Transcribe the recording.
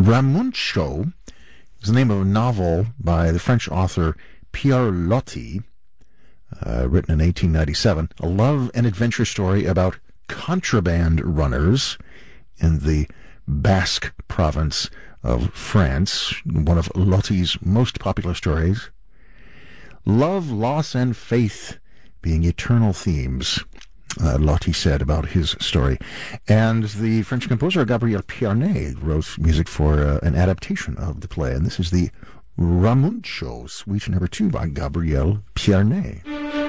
Ramuncio is the name of a novel by the French author Pierre Loti, written in 1897, a love and adventure story about contraband runners in the Basque province of France, one of Loti's most popular stories. Love, loss, and faith being eternal themes, Loti said about his story. And the French composer Gabriel Pierné wrote music for an adaptation of the play, and this is the Ramuncio, Suite No. 2 by Gabriel Pierné.